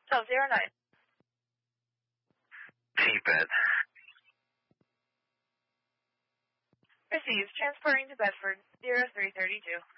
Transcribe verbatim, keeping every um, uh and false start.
twelve oh nine. T-Bed. Received. Transporting to Bedford, zero three three two.